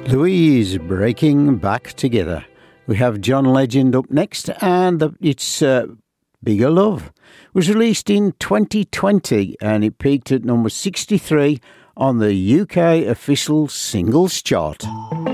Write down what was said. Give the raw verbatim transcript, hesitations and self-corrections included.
Louise breaking back together. We have John Legend up next, and the, it's uh, Bigger Love. It was released in twenty twenty and it peaked at number sixty-three on the U K official singles chart.